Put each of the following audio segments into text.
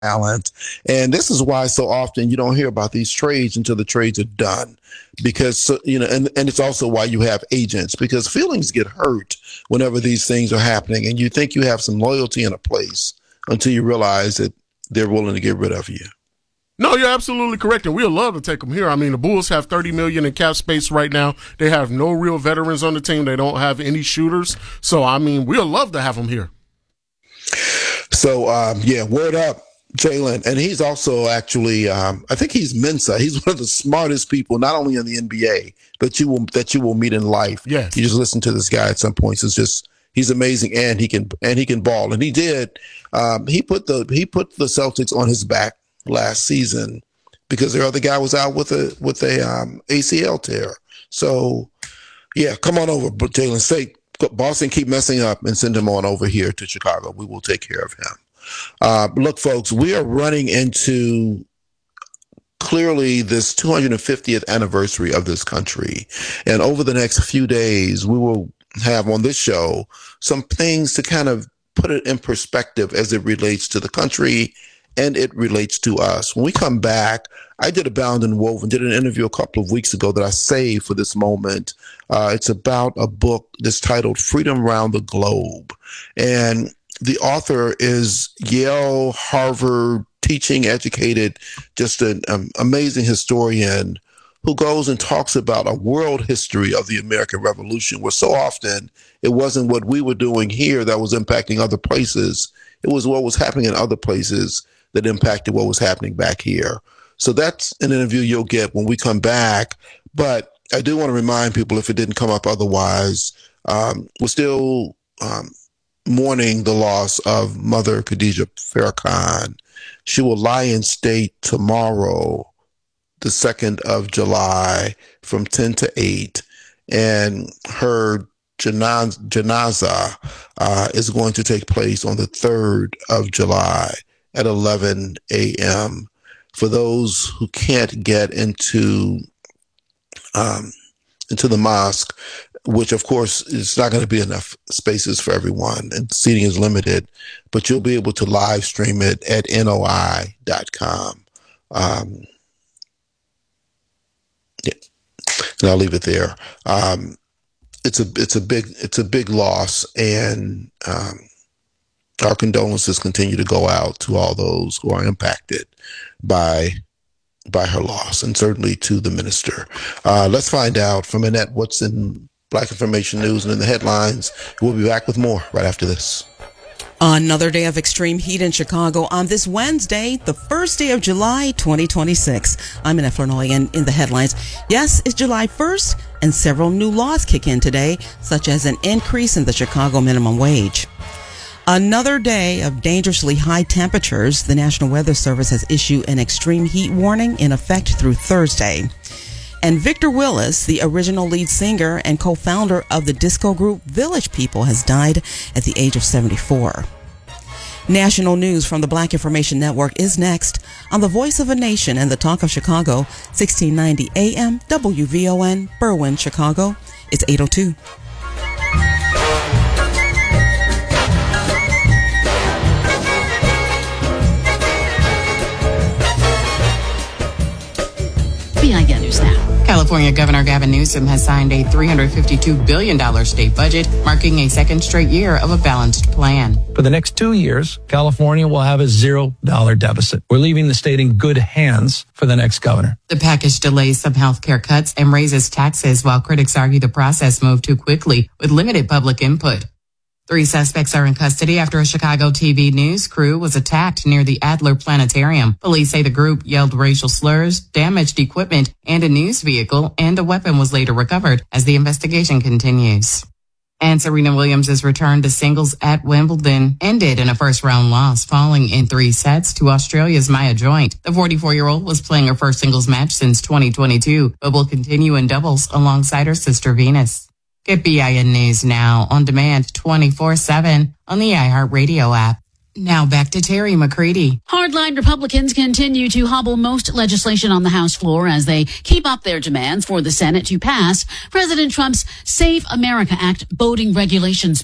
talent. And this is why so often you don't hear about these trades until the trades are done. Because, and it's also why you have agents, because feelings get hurt whenever these things are happening. And you think you have some loyalty in a place until you realize that they're willing to get rid of you. No, you're absolutely correct, and we'd love to take them here. I mean, the Bulls have $30 million in cap space right now. They have no real veterans on the team. They don't have any shooters. So, I mean, we'd love to have them here. So, word up, Jalen. And he's also actually, I think he's Mensa. He's one of the smartest people, not only in the NBA, that you will meet in life. Yes. You just listen to this guy at some points. It's just, he's amazing, and he can ball. And he did. He put the Celtics on his back last season because their other guy was out with a ACL tear. So, yeah, come on over, Jalen. Say Boston keep messing up and send him on over here to Chicago. We will take care of him. Look, folks, we are running into clearly this 250th anniversary of this country. And over the next few days, we will have on this show some things to kind of put it in perspective as it relates to the country and it relates to us. When we come back, I did a Bound and Woven, did an interview a couple of weeks ago that I saved for this moment. It's about a book that's titled Freedom Round the Globe. And the author is Yale, Harvard, teaching, educated, just an amazing historian who goes and talks about a world history of the American Revolution, where so often it wasn't what we were doing here that was impacting other places. It was what was happening in other places that impacted what was happening back here. So that's an interview you'll get when we come back. But I do want to remind people, if it didn't come up otherwise, we're still mourning the loss of Mother Khadija Farrakhan. She will lie in state tomorrow, the 2nd of July, from 10 to 8. And her janaza is going to take place on the 3rd of July at 11 a.m. For those who can't get into the mosque, which of course is not going to be enough spaces for everyone and seating is limited, but you'll be able to live stream it at NOI.com. And I'll leave it there. It's a big loss, and our condolences continue to go out to all those who are impacted by her loss, and certainly to the minister. Let's find out from Annette what's in Black Information News and in the headlines. We'll be back with more right after this. Another day of extreme heat in Chicago on this Wednesday, the first day of July 2026. I'm Annette Flournoy, and in the headlines, yes, it's July 1st, and several new laws kick in today, such as an increase in the Chicago minimum wage. Another day of dangerously high temperatures. The National Weather Service has issued an extreme heat warning in effect through Thursday. And Victor Willis, the original lead singer and co-founder of the disco group Village People, has died at the age of 74. National news from the Black Information Network is next on the Voice of a Nation and the Talk of Chicago, 1690 AM, WVON, Berwyn, Chicago. It's 8:02. BIN News Now. California Governor Gavin Newsom has signed a $352 billion state budget, marking a second straight year of a balanced plan. For the next 2 years, California will have a $0 deficit. We're leaving the state in good hands for the next governor. The package delays some health care cuts and raises taxes, while critics argue the process moved too quickly with limited public input. 3 suspects are in custody after a Chicago TV news crew was attacked near the Adler Planetarium. Police say the group yelled racial slurs, damaged equipment and a news vehicle, and a weapon was later recovered as the investigation continues. And Serena Williams' return to singles at Wimbledon ended in a first-round loss, falling in 3 sets to Australia's Maya Joint. The 44-year-old was playing her first singles match since 2022, but will continue in doubles alongside her sister Venus. Get BIN News Now on demand 24/7 on the iHeartRadio app. Now back to Terry McCready. Hardline Republicans continue to hobble most legislation on the House floor as they keep up their demands for the Senate to pass President Trump's Save America Act voting regulations bill.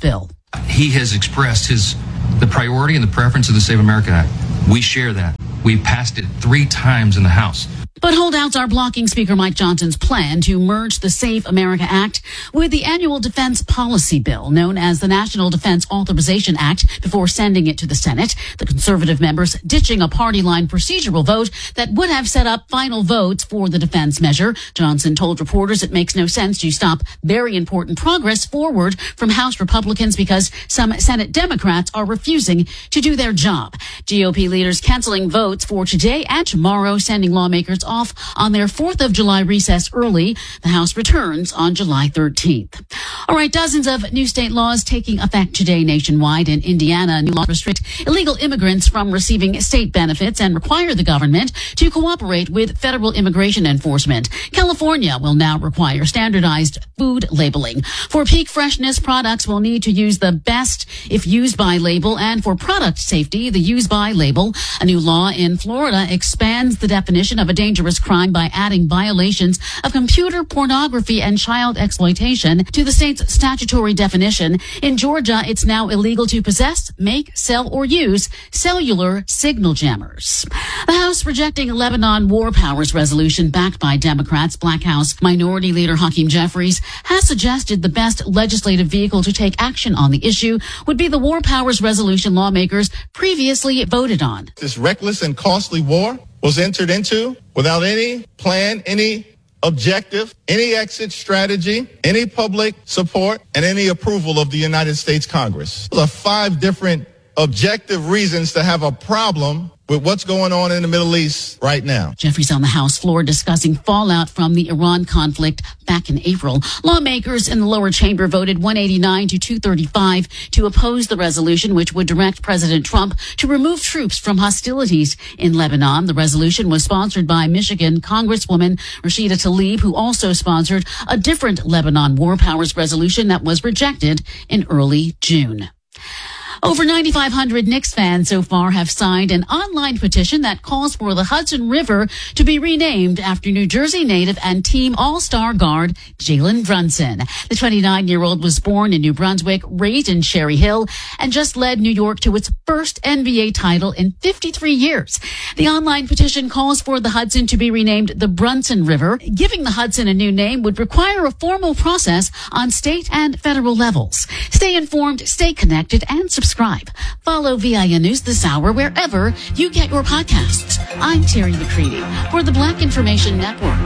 He has expressed the priority and the preference of the Save America Act. We share that. We passed it 3 times in the House. But holdouts are blocking Speaker Mike Johnson's plan to merge the Save America Act with the annual defense policy bill known as the National Defense Authorization Act before sending it to the Senate. The conservative members ditching a party line procedural vote that would have set up final votes for the defense measure. Johnson told reporters it makes no sense to stop very important progress forward from House Republicans because some Senate Democrats are refusing to do their job. GOP leaders canceling votes for today and tomorrow, sending lawmakers off on their 4th of July recess early. The House returns on July 13th. All right, dozens of new state laws taking effect today nationwide. In Indiana, new laws restrict illegal immigrants from receiving state benefits and require the government to cooperate with federal immigration enforcement. California will now require standardized food labeling. For peak freshness, products will need to use the best if used by label, and for product safety, the use by label. A new law in Florida expands the definition of a dangerous crime by adding violations of computer pornography and child exploitation to the state's statutory definition. In Georgia, it's now illegal to possess, make, sell, or use cellular signal jammers. The House rejecting a Lebanon war powers resolution backed by Democrats. Black House Minority Leader Hakeem Jeffries has suggested the best legislative vehicle to take action on the issue would be the war powers resolution lawmakers previously voted on. This reckless and costly war was entered into without any plan, any objective, any exit strategy, any public support, and any approval of the United States Congress. There are 5 different objective reasons to have a problem with what's going on in the Middle East right now. Jeffries on the House floor discussing fallout from the Iran conflict back in April. Lawmakers in the lower chamber voted 189 to 235 to oppose the resolution, which would direct President Trump to remove troops from hostilities in Lebanon. The resolution was sponsored by Michigan Congresswoman Rashida Tlaib, who also sponsored a different Lebanon war powers resolution that was rejected in early June. Over 9,500 Knicks fans so far have signed an online petition that calls for the Hudson River to be renamed after New Jersey native and team all-star guard Jalen Brunson. The 29-year-old was born in New Brunswick, raised in Cherry Hill, and just led New York to its first NBA title in 53 years. The online petition calls for the Hudson to be renamed the Brunson River. Giving the Hudson a new name would require a formal process on state and federal levels. Stay informed, stay connected, and subscribe. Follow VIN News this hour wherever you get your podcasts. I'm Terry McCready for the Black Information Network.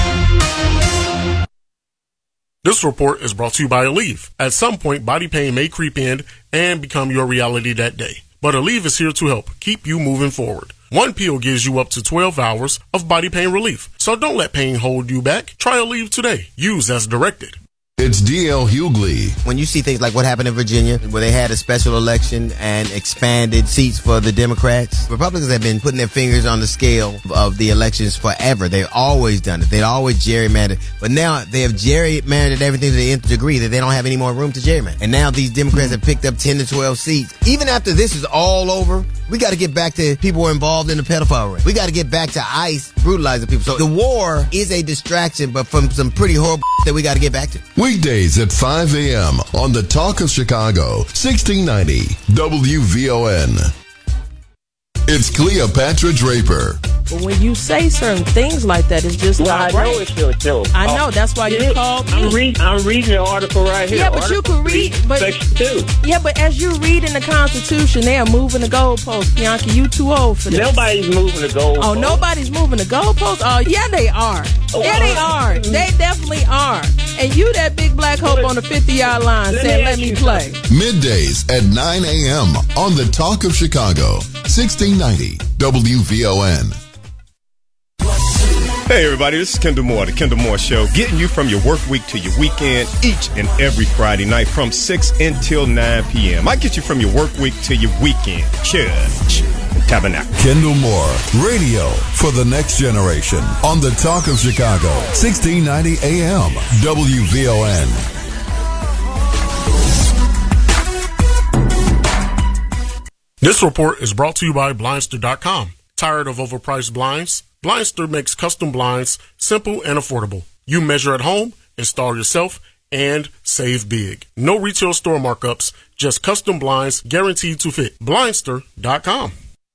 This report is brought to you by Aleve. At some point, body pain may creep in and become your reality that day. But Aleve is here to help keep you moving forward. One pill gives you up to 12 hours of body pain relief. So don't let pain hold you back. Try Aleve today. Use as directed. It's D.L. Hughley. When you see things like what happened in Virginia, where they had a special election and expanded seats for the Democrats, Republicans have been putting their fingers on the scale of the elections forever. They've always done it. They've always gerrymandered. But now they have gerrymandered everything to the nth degree that they don't have any more room to gerrymander. And now these Democrats have picked up 10 to 12 seats. Even after this is all over, we got to get back to people who are involved in the pedophile ring. We got to get back to ICE brutalizing people. So the war is a distraction, but from some pretty horrible that we got to get back to. Weekdays at 5 a.m. on the Talk of Chicago, 1690 WVON. It's Cleopatra Draper. But when you say certain things like that, it's just not right. I know it's your show. I know, that's why you called me. I'm reading the article right here. Yeah, but you can read. But, Section 2. Yeah, but as you read in the Constitution, they are moving the goalposts. Bianca, you too old for this. Nobody's moving the goalposts. Oh, nobody's moving the goalposts? Oh, yeah, they are. Yeah, they are. They definitely are. And you that big black hope on the 50-yard line saying, let me play. Middays at 9 a.m. on the Talk of Chicago, 1690 WVON. Hey everybody, this is Kendall Moore, The Kendall Moore Show, getting you from your work week to your weekend each and every Friday night from 6 until 9 p.m. I get you from your work week to your weekend. Church and Tabernacle. Kendall Moore, radio for the next generation on the Talk of Chicago, 1690 AM, WVON. This report is brought to you by Blindster.com. Tired of overpriced blinds? Blindster makes custom blinds simple and affordable. You measure at home, install yourself, and save big. No retail store markups, just custom blinds guaranteed to fit. Blindster.com.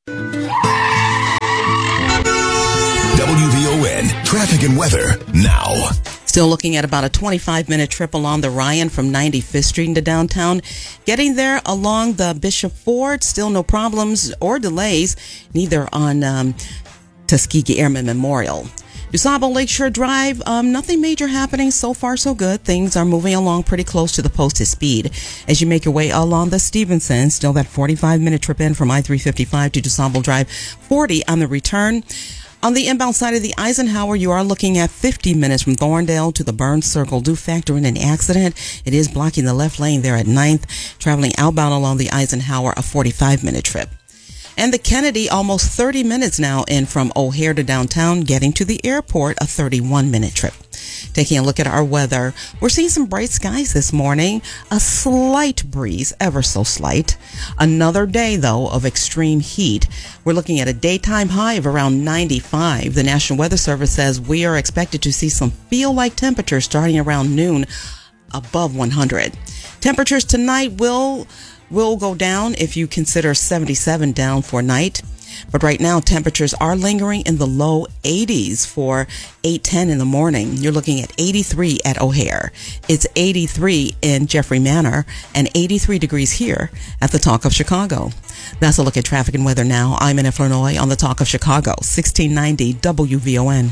WVON traffic and weather now. Still looking at about a 25-minute trip along the Ryan from 95th Street into downtown. Getting there along the Bishop Ford, still no problems or delays, neither on Tuskegee Airmen Memorial. DuSable Lakeshore Drive, nothing major happening. So far, so good. Things are moving along pretty close to the posted speed. As you make your way along the Stevenson, still that 45-minute trip in from I-355 to DuSable Drive, 40 on the return. On the inbound side of the Eisenhower, you are looking at 50 minutes from Thorndale to the Burns Circle. Do factor in an accident. It is blocking the left lane there at 9th. Traveling outbound along the Eisenhower, a 45-minute trip. And the Kennedy, almost 30 minutes now in from O'Hare to downtown, getting to the airport, a 31-minute trip. Taking a look at our weather, we're seeing some bright skies this morning, a slight breeze, ever so slight. Another day, though, of extreme heat. We're looking at a daytime high of around 95. The National Weather Service says we are expected to see some feel-like temperatures starting around noon above 100. Temperatures tonight will go down if you consider 77 down for night. But right now, temperatures are lingering in the low 80s for 8:10 in the morning. You're looking at 83 at O'Hare. It's 83 in Jeffrey Manor and 83 degrees here at the Talk of Chicago. That's a look at traffic and weather now. I'm in Flournoy on the Talk of Chicago, 1690 WVON.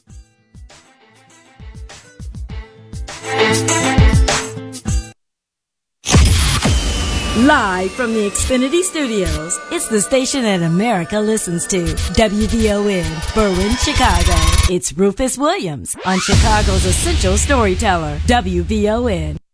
Live from the Xfinity Studios, it's the station that America listens to. WVON, Berwyn, Chicago. It's Rufus Williams on Chicago's Essential Storyteller, WVON.